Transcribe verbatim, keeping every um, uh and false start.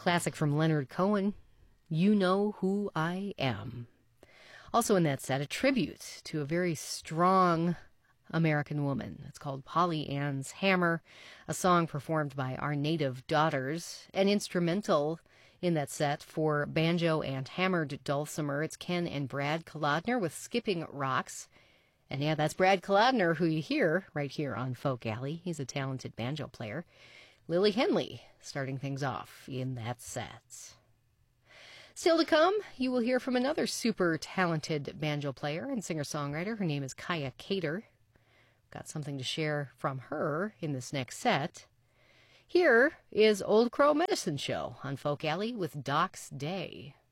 classic from Leonard Cohen, You Know Who I Am. Also in that set, a tribute to a very strong American woman. It's called Polly Ann's Hammer, a song performed by Our Native Daughters, an instrumental in that set for banjo and hammered dulcimer. It's Ken and Brad Kolodner with Skipping Rocks. And yeah, that's Brad Kolodner, who you hear right here on Folk Alley. He's a talented banjo player. Lily Henley starting things off in that set. Still to come, you will hear from another super talented banjo player and singer-songwriter. Her name is Kaya Cater. Got something to share from her in this next set. Here is Old Crow Medicine Show on Folk Alley with Doc's Day.